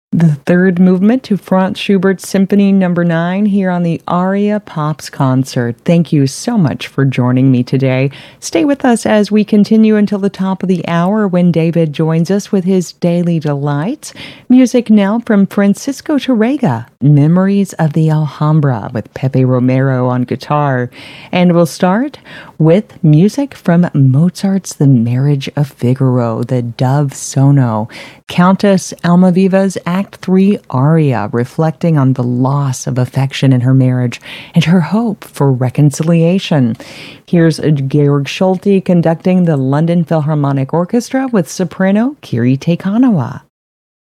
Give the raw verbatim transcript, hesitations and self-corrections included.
The third movement to Franz Schubert's Symphony Number nine here on the Aria Pops concert. Thank you so much for joining me today. Stay with us as we continue until the top of the hour when David joins us with his Daily Delights. Music now from Francisco Tárrega, Memories of the Alhambra with Pepe Romero on guitar. And we'll start with music from Mozart's The Marriage of Figaro, the Dove Sono. Countess Almaviva's Act three aria, reflecting on the loss of affection in her marriage and her hope for reconciliation. Here's Georg Schulte conducting the London Philharmonic Orchestra with soprano Kiri Te Kanawa.